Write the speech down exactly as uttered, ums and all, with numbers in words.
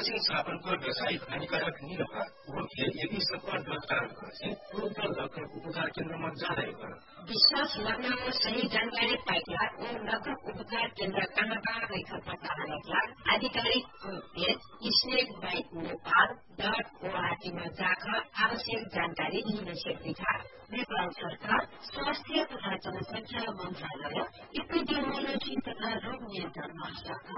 ऐसे साबुनको व्यावसायिक हानिकारक नहीं रहा वो यदि सबका दस्तार करे तो लखन उपचार केंद्र में जाँदै विश्वास लग्नमा सही जानकारी पाइला और लखन उपचार केंद्र कहाँ कहाँ रहेछ पत्ता लगाइला आधिकारिक page snake bite Nepal dot ORT में जाकर आवश्यक जानकारी लिन सक्छ। नेपाल सरकार स्वास्थ्य तथा जनसंख्या मन्त्रालय एपिडेमियोलोजी तथा रोग नियन्त्रण महाशाखा